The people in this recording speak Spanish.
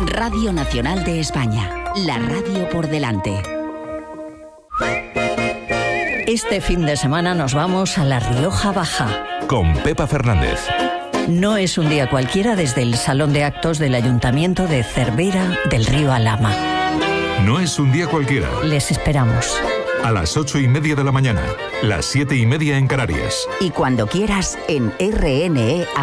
Radio Nacional de España, la radio por delante. Este fin de semana nos vamos a La Rioja Baja. Con Pepa Fernández. No es un día cualquiera desde el Salón de Actos del Ayuntamiento de Cervera del Río Alhama. No es un día cualquiera. Les esperamos. A las 8:30 de la mañana, las 7:30 en Canarias. Y cuando quieras en RNE